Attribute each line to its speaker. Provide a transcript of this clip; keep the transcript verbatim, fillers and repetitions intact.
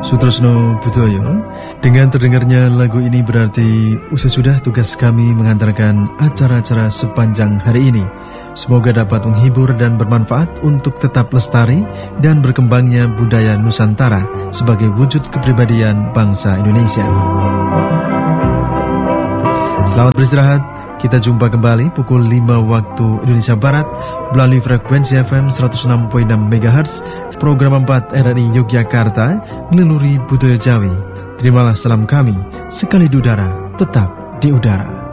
Speaker 1: Sutresno Budoyo. Dengan terdengarnya lagu ini berarti usai sudah tugas kami mengantarkan acara-acara sepanjang hari ini. Semoga dapat menghibur dan bermanfaat untuk tetap lestari dan berkembangnya budaya Nusantara sebagai wujud kepribadian bangsa Indonesia. Selamat beristirahat. Kita jumpa kembali pukul lima waktu Indonesia Barat melalui frekuensi F M seratus enam koma enam megahertz program empat R R I Yogyakarta meneluri budaya Jawi. Terimalah salam kami, sekali di udara, tetap di udara.